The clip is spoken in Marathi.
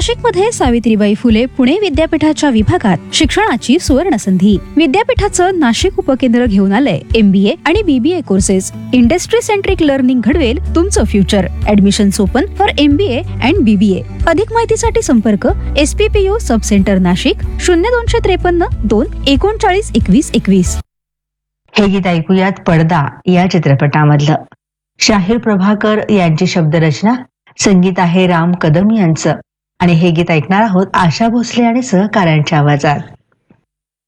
नाशिकमध्ये सावित्रीबाई फुले पुणे विद्यापीठाच्या विभागात शिक्षणाची सुवर्ण संधी. विद्यापीठाचं नाशिक उपकेंद्र घेऊन आलंय MBA आणि BBA courses. Industry centric learning घडवेल तुमचं future. Admissions open for MBA and BBA. अधिक माहितीसाठी संपर्क SPPU सब सेंटर नाशिक 0253 2 39 21 21. हे गीत ऐकूयात पडदा या चित्रपटामधलं. शाहीर प्रभाकर यांची शब्दरचना, संगीत आहे राम कदम यांचं आणि हे गीत ऐकणार आहोत आशा भोसले आणि सहकाऱ्यांच्या आवाजात.